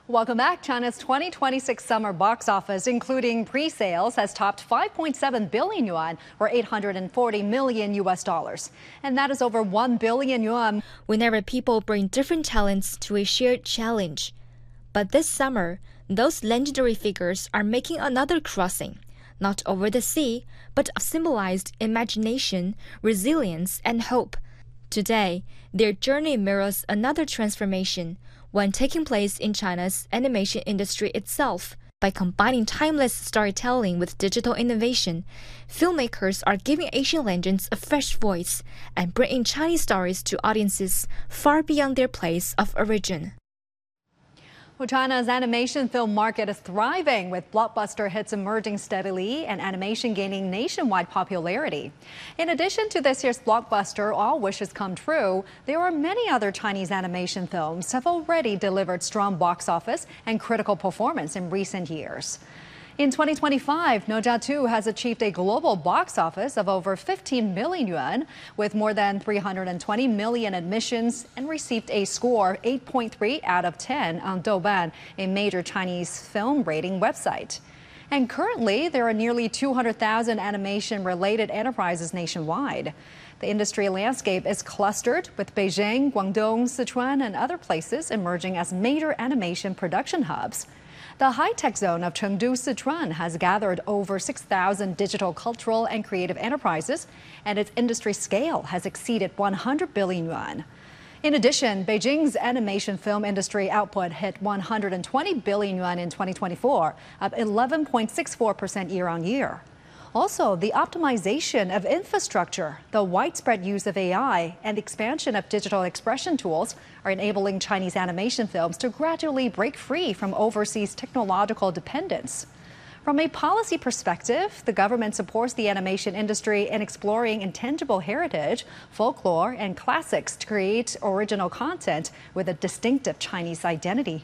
Welcome back. China's 2026 summer box office, including pre-sales, has topped 5.7 billion yuan, or 840 million US dollars. And that is over 1 billion yuan. Whenever people bring different talents to a shared challenge. But this summer, those legendary figures are making another crossing, not over the sea, but symbolized imagination, resilience, and hope. Today, their journey mirrors another transformation, one taking place in China's animation industry itself. By combining timeless storytelling with digital innovation, filmmakers are giving Asian legends a fresh voice and bringing Chinese stories to audiences far beyond their place of origin. Well, China's animation film market is thriving, with blockbuster hits emerging steadily and animation gaining nationwide popularity. In addition to this year's blockbuster, All Wishes Come True, there are many other Chinese animation films that have already delivered strong box office and critical performance in recent years. In 2025, Ne Zha 2 has achieved a global box office of over 15 million yuan, with more than 320 million admissions, and received a score 8.3 out of 10 on Douban, a major Chinese film rating website. And currently, there are nearly 200,000 animation-related enterprises nationwide. The industry landscape is clustered, with Beijing, Guangdong, Sichuan, and other places emerging as major animation production hubs. The high-tech zone of Chengdu, Sichuan has gathered over 6,000 digital, cultural, and creative enterprises, and its industry scale has exceeded 100 billion yuan. In addition, Beijing's animation film industry output hit 120 billion yuan in 2024, up 11.64% year-on-year. Also, the optimization of infrastructure, the widespread use of AI, and expansion of digital expression tools are enabling Chinese animation films to gradually break free from overseas technological dependence. From a policy perspective, the government supports the animation industry in exploring intangible heritage, folklore, and classics to create original content with a distinctive Chinese identity.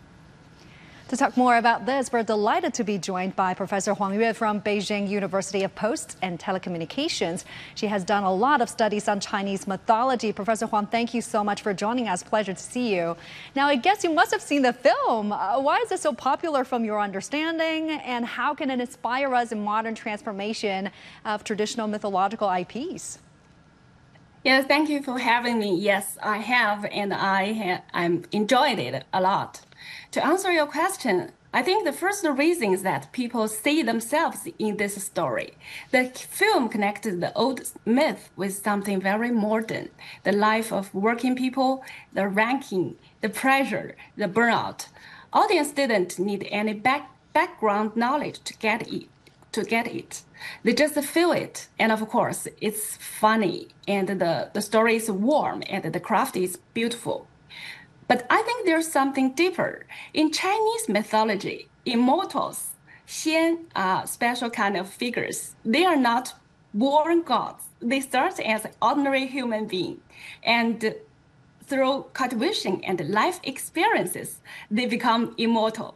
To talk more about this, we're delighted to be joined by Professor Huang Yue from Beijing University of Posts and Telecommunications. She has done a lot of studies on Chinese mythology. Professor Huang, thank you so much for joining us. Pleasure to see you. Now, I guess you must have seen the film. Why is it so popular from your understanding, and how can it inspire us in modern transformation of traditional mythological IPs? Yes, thank you for having me. Yes, I have, and I'm enjoyed it a lot. To answer your question, I think the first reason is that people see themselves in this story. The film connected the old myth with something very modern, the life of working people, the ranking, the pressure, the burnout. Audience didn't need any background knowledge to get it. They just feel it. And of course, it's funny, and the story is warm, and the craft is beautiful. But I think there's something deeper. In Chinese mythology, immortals, xian, are special kind of figures. They are not born gods. They start as ordinary human beings. And through cultivation and life experiences, they become immortal.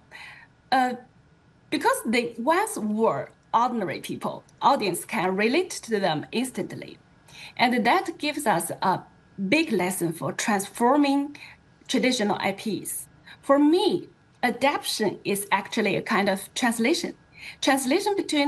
Because they once were ordinary people, audience can relate to them instantly. And that gives us a big lesson for transforming traditional IPs. For me, adaptation is actually a kind of translation between